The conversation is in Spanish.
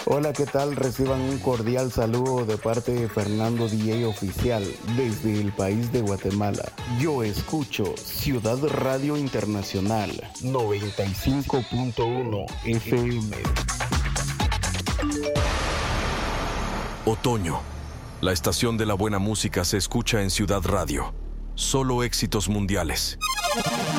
Hola, ¿qué tal? Reciban un cordial saludo de parte de Fernando DJ Oficial desde el país de Guatemala. Yo escucho Ciudad Radio Internacional 95.1 FM. Otoño. La estación de la buena música se escucha en Ciudad Radio. Solo éxitos mundiales.